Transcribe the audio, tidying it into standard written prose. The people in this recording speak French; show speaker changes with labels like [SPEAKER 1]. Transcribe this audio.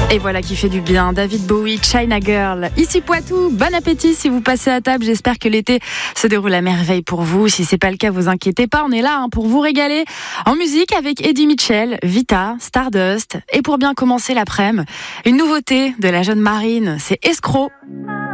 [SPEAKER 1] Et voilà qui fait du bien, David Bowie, China Girl. Ici Poitou, bon appétit si vous passez à table. J'espère que l'été se déroule à merveille pour vous. Si c'est pas le cas, vous inquiétez pas, on est là pour vous régaler en musique avec Eddie Mitchell, Vita, Stardust. Et pour bien commencer l'après-midi, une nouveauté de la jeune Marine, c'est Escroc.